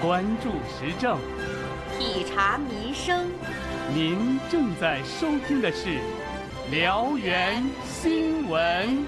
关注时政， 体察民生。 您正在收听的是辽源新闻。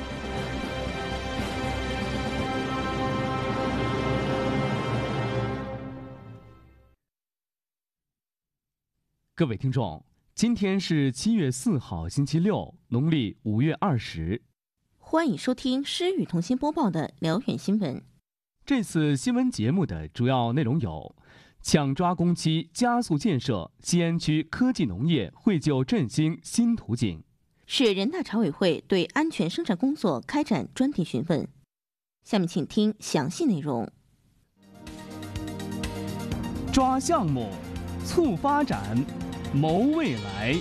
各位听众，今天是7月4号，星期六，农历5月20。 欢迎收听诗雨同心播报的辽源新闻。 这次新闻节目的主要内容有：抢抓工期，加速建设，西安区科技农业绘就振兴新图景； 市人大常委会对安全生产工作开展专题询问。下面请听详细内容。 抓项目，促发展，谋未来。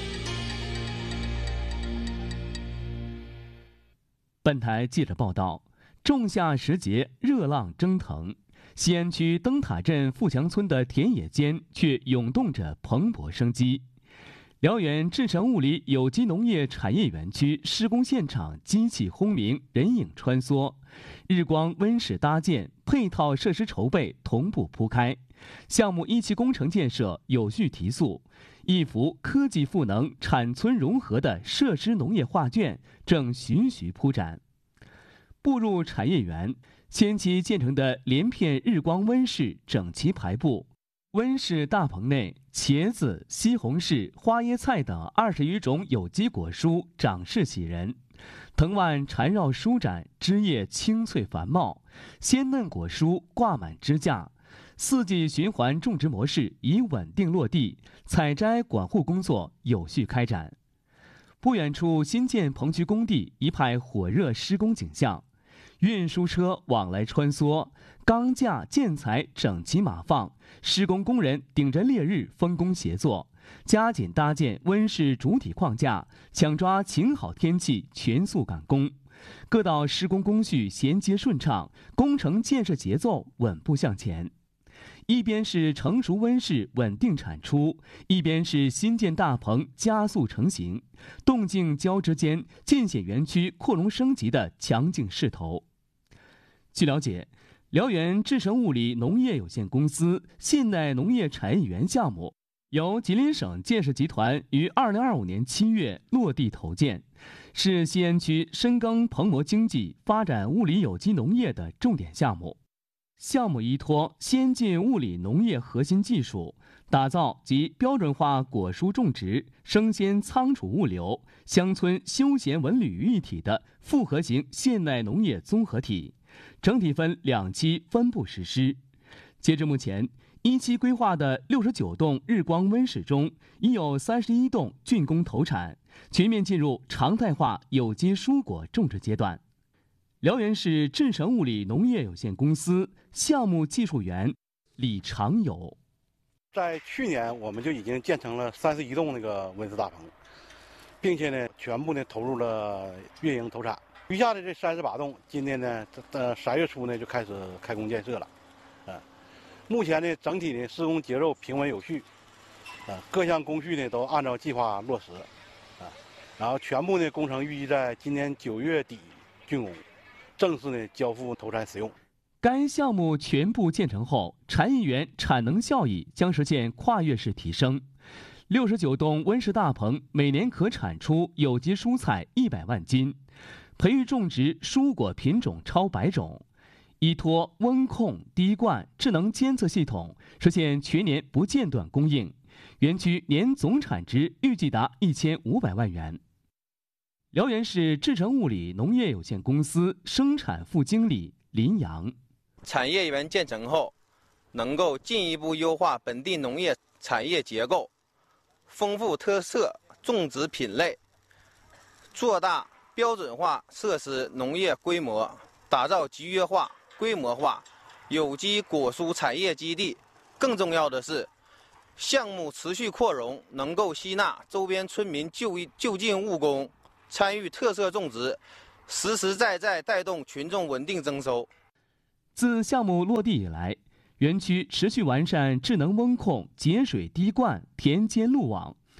本台记者报道，仲夏时节，热浪蒸腾，西安区灯塔镇富强村的田野间却涌动着蓬勃生机。辽源至诚物理有机农业产业园区施工现场机器轰鸣，人影穿梭，日光温室搭建，配套设施筹备同步铺开，项目一期工程建设有序提速，一幅科技赋能、产村融合的设施农业画卷正徐徐铺展。步入产业园，先期建成的连片日光温室整齐排布，温室大棚内，茄子、西红柿、花椰菜等20余种有机果蔬长势喜人，藤蔓缠绕舒展，枝叶青翠繁茂，鲜嫩果蔬挂满支架。4季循环种植模式已稳定落地，采摘管护工作有序开展。不远处新建棚区工地一派火热施工景象，运输车往来穿梭，钢架建材整齐码放，施工工人顶着烈日分工协作，加紧搭建温室主体框架，抢抓晴好天气，全速赶工。各道施工工序衔接顺畅，工程建设节奏稳步向前。一边是成熟温室稳定产出，一边是新建大棚加速成型，动静交织间尽显园区扩容升级的强劲势头。据了解，辽源至诚物理农业有限公司现代农业产业园项目由吉林省建设集团于2025年7月落地投建，是西安区深耕蓬勃经济、发展物理有机农业的重点项目。项目依托先进物理农业核心技术，打造集标准化果蔬种植、生鲜仓储物流、乡村休闲文旅于一体的复合型现代农业综合体，整体分2期分步实施。截至目前，1期规划的69栋日光温室中，已有31栋竣工投产，全面进入常态化有机蔬果种植阶段。辽源市至诚物理农业有限公司项目技术员李长友， 在去年我们就已经建成了31栋那个温室大棚，并且呢全部呢投入了运营投产。余下的这38栋，今年呢3月初呢就开始开工建设了。目前呢整体呢施工节奏平稳有序，各项工序呢都按照计划落实，然后全部呢工程预计在今年9月底竣工，正式呢交付投产使用。 该项目全部建成后，产业园产能效益将实现跨越式提升。69栋温室大棚每年可产出有机蔬菜100万斤，培育种植蔬果品种超100种，依托温控、滴灌、智能监测系统，实现全年不间断供应。园区年总产值预计达1500万元。辽源市至诚物理农业有限公司生产副经理林阳， 产业园建成后，能够进一步优化本地农业产业结构，丰富特色种植品类，做大标准化设施农业规模，打造集约化、规模化有机果蔬产业基地。更重要的是，项目持续扩容，能够吸纳周边村民就近务工，参与特色种植，实实在在带动群众稳定增收。 自项目落地以来，园区持续完善智能温控、节水滴灌、田间路网，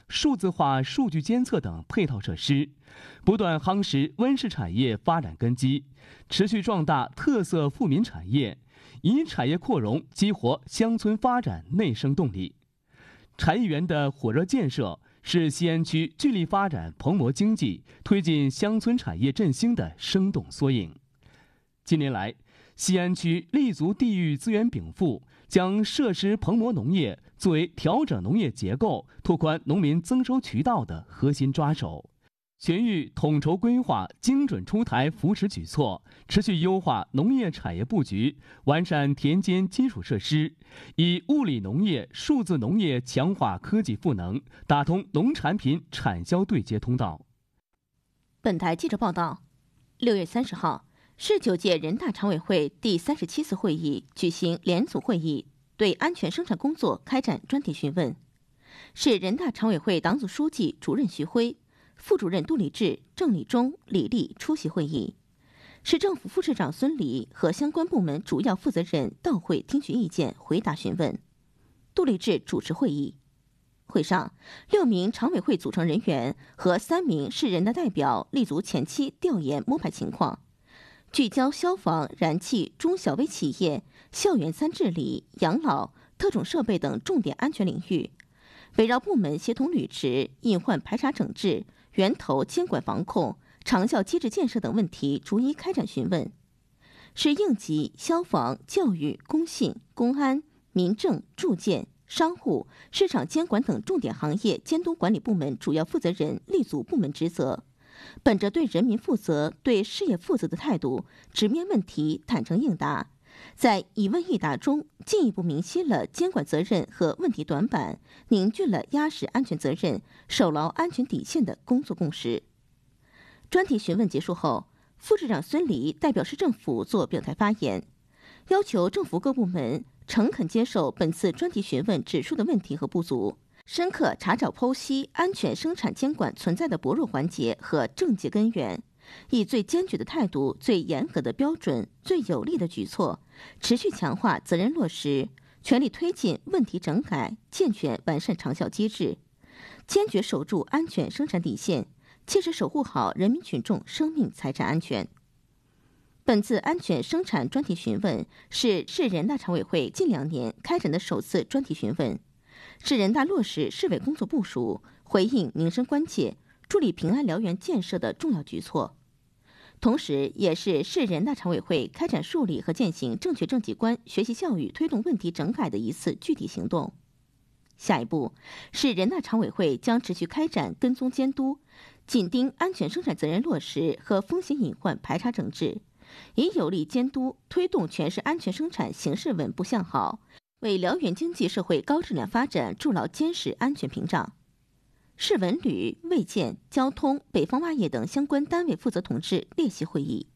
数字化数据监测等配套设施，不断夯实温室产业发展根基，持续壮大特色富民产业，以产业扩容激活乡村发展内生动力。产业园的火热建设是西安区聚力发展蓬勃经济、推进乡村产业振兴的生动缩影。近年来，西安区立足地域资源禀赋，将设施蓬勃农业作为调整农业结构、拓宽农民增收渠道的核心抓手，全域统筹规划，精准出台扶持举措，持续优化农业产业布局，完善田间基础设施，以物理农业、数字农业强化科技赋能，打通农产品产销对接通道。 本台记者报道，6月30号，市9届人大常委会第37次会议举行联组会议，对安全生产工作开展专题询问。市人大常委会党组书记、主任徐辉、副主任杜立志、郑立忠、李丽出席会议。市政府副市长孙礼和相关部门主要负责人到会听取意见，回答询问。杜立志主持会议。会上，6名常委会组成人员和3名市人大代表立足前期调研摸排情况，聚焦消防、燃气、中小微企业、校园3治理、养老、特种设备等重点安全领域，围绕部门协同履职、隐患排查整治、源头监管防控、长效机制建设等问题逐一开展询问。市应急、消防、教育、工信、公安、民政、住建、商户、市场监管等重点行业监督管理部门主要负责人立足部门职责，本着对人民负责、对事业负责的态度，直面问题，坦诚应答，在一问一答中进一步明晰了监管责任和问题短板，凝聚了压实安全责任、守牢安全底线的工作共识。专题询问结束后，副市长孙礼代表市政府作表态发言，要求政府各部门诚恳接受本次专题询问指出的问题和不足，深刻查找剖析安全生产监管存在的薄弱环节和症结根源，以最坚决的态度、最严格的标准、最有力的举措，持续强化责任落实，全力推进问题整改，健全完善长效机制，坚决守住安全生产底线，切实守护好人民群众生命财产安全。本次安全生产专题询问是市人大常委会近2年开展的首次专题询问，是人大落实市委工作部署、回应民生关切、助力平安燎原建设的重要举措，同时也是市人大常委会开展树立和践行正确政绩观、学习教育推动问题整改的一次具体行动。下一步，市人大常委会将持续开展跟踪监督，紧盯安全生产责任落实和风险隐患排查整治，以有力监督推动全市安全生产形势稳步向好，为燎原经济社会高质量发展筑牢坚实安全屏障。市文旅、卫健、交通、北方袜业等相关单位负责同志列席会议。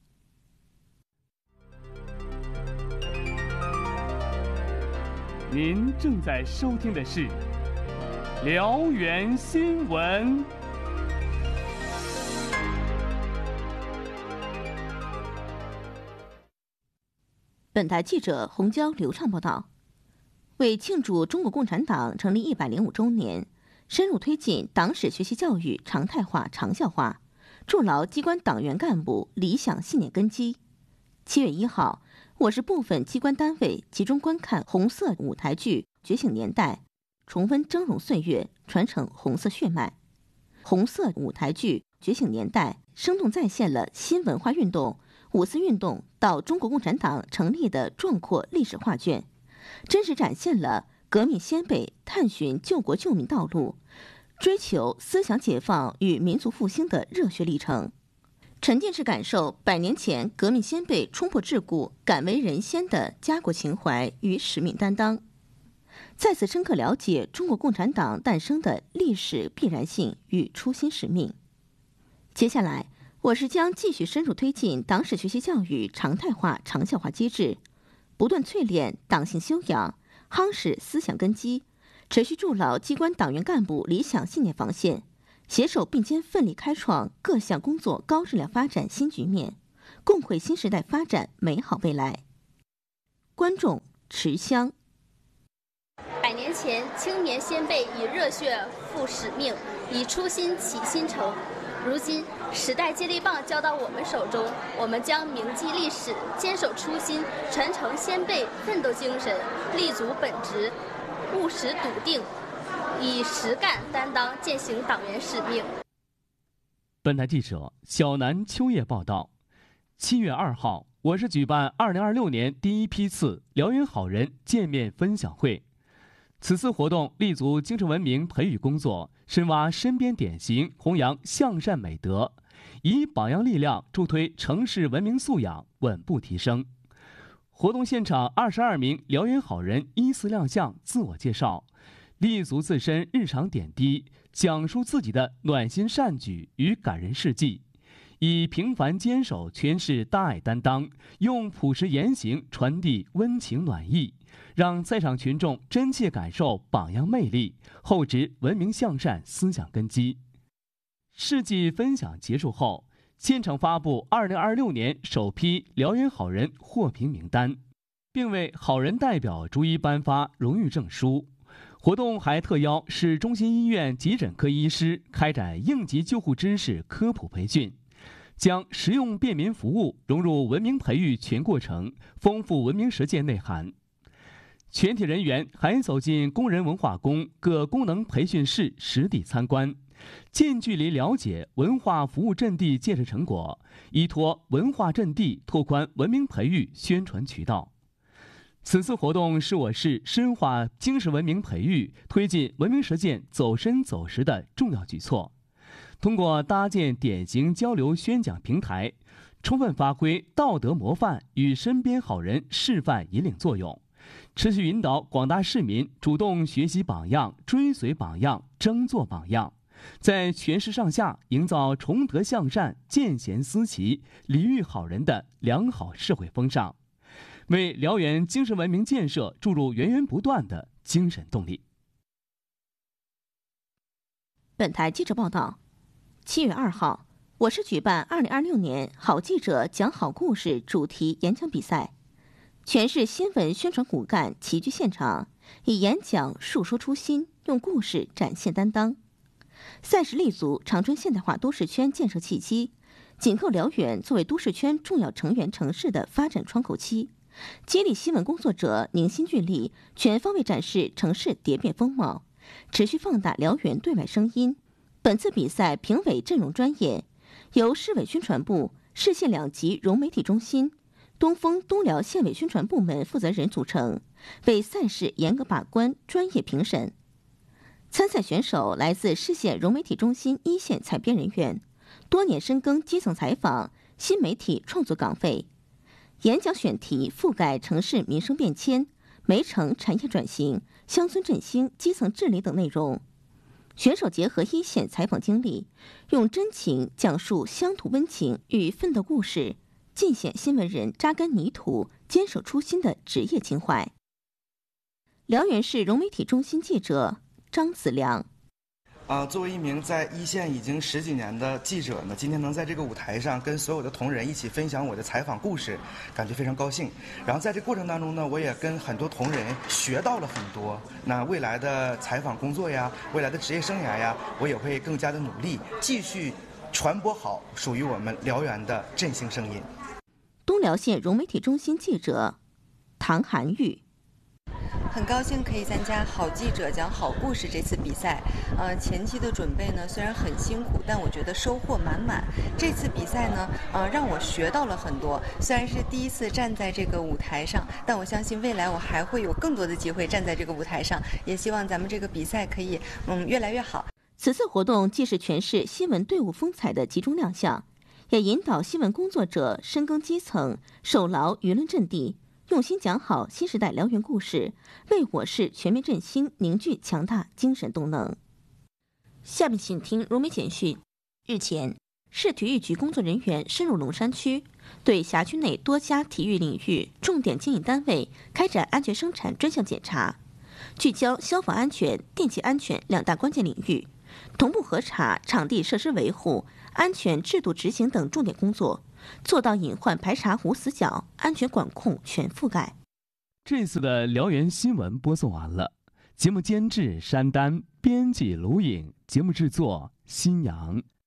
您正在收听的是燎原新闻。 本台记者洪娇、刘畅报道，为庆祝中国共产党成立105周年，深入推进党史学习教育常态化、长效化，筑牢机关党员干部理想信念根基。7月1号，我市部分机关单位集中观看红色舞台剧《觉醒年代》，重温峥嵘岁月，传承红色血脉。红色舞台剧《觉醒年代》生动再现了新文化运动、五四运动到中国共产党成立的壮阔历史画卷，真实展现了革命先辈探寻救国救民道路、追求思想解放与民族复兴的热血历程，沉浸式感受100年前革命先辈冲破桎梏、敢为人先的家国情怀与使命担当，再次深刻了解中国共产党诞生的历史必然性与初心使命。接下来，我市将继续深入推进党史学习教育常态化、长效化机制，不断淬炼党性修养，夯实思想根基，持续筑牢机关党员干部理想信念防线，携手并肩奋力开创各项工作高质量发展新局面，共绘新时代发展美好未来。观众池香。 100年前，青年先辈以热血赴使命，以初心启新程。如今，时代接力棒交到我们手中，我们将铭记历史，坚守初心，传承先辈奋斗精神，立足本职，务实笃定，以实干担当践行党员使命。 本台记者小南秋叶报道，7月2号，我市举办2026年第一批次辽源好人见面分享会。此次活动立足精神文明培育工作，深挖身边典型，弘扬向善美德，以榜样力量助推城市文明素养稳步提升。活动现场，22名辽源好人依次亮相自我介绍，立足自身日常点滴，讲述自己的暖心善举与感人事迹，以平凡坚守诠释大爱担当，用朴实言行传递温情暖意，让在场群众真切感受榜样魅力，厚植文明向善思想根基。事迹分享结束后，现场发布2026年首批辽源好人获评名单，并为好人代表逐一颁发荣誉证书。活动还特邀市中心医院急诊科医师开展应急救护知识科普培训，将实用便民服务融入文明培育全过程，丰富文明实践内涵。全体人员还走进工人文化宫各功能培训室实地参观，近距离了解文化服务阵地建设成果，依托文化阵地拓宽文明培育宣传渠道。此次活动是我市深化精神文明培育、推进文明实践走深走实的重要举措。通过搭建典型交流宣讲平台，充分发挥道德模范与身边好人示范引领作用，持续引导广大市民主动学习榜样、追随榜样、争做榜样，在全市上下营造崇德向善、见贤思齐、礼遇好人的良好社会风尚，为辽源精神文明建设注入源源不断的精神动力。 本台记者报道，7月2号，我市举办2026年好记者讲好故事主题演讲比赛，全市新闻宣传骨干齐聚现场，以演讲述说初心，用故事展现担当。赛事立足长春现代化都市圈建设契机，紧扣辽源作为都市圈重要成员城市的发展窗口期，激励新闻工作者凝心聚力，全方位展示城市蝶变风貌，持续放大辽源对外声音。本次比赛评委阵容专业，由市委宣传部、市县2级融媒体中心、东风东辽县委宣传部门负责人组成，为赛事严格把关、专业评审。参赛选手来自市县融媒体中心一线采编人员，多年深耕基层采访、新媒体创作岗位。演讲选题覆盖城市民生变迁、煤城产业转型、乡村振兴、基层治理等内容。选手结合一线采访经历，用真情讲述乡土温情与奋斗故事，尽显新闻人扎根泥土、坚守初心的职业情怀。辽源市融媒体中心记者张子良。 作为一名在一线已经10几年的记者呢，今天能在这个舞台上跟所有的同仁一起分享我的采访故事，感觉非常高兴。然后在这过程当中呢，我也跟很多同仁学到了很多。那未来的采访工作呀，未来的职业生涯呀，我也会更加的努力，继续传播好属于我们辽源的振兴声音。 东辽县融媒体中心记者唐涵玉。 很高兴可以参加好记者讲好故事这次比赛。前期的准备呢虽然很辛苦，但我觉得收获满满。这次比赛呢，让我学到了很多。虽然是第一次站在这个舞台上，但我相信未来我还会有更多的机会站在这个舞台上。也希望咱们这个比赛可以越来越好。 此次活动既是诠释新闻队伍风采的集中亮相，也引导新闻工作者深耕基层，守牢舆论阵地。用心讲好新时代辽源故事，为我市全面振兴凝聚强大精神动能。下面请听融媒简讯。日前，市体育局工作人员深入龙山区，对辖区内多家体育领域重点经营单位开展安全生产专项检查，聚焦消防安全、电气安全2大关键领域，同步核查场地设施维护、安全制度执行等重点工作，做到隐患排查无死角，安全管控全覆盖。 这次的辽源新闻播送完了， 节目监制山丹，编辑卢颖，节目制作新阳。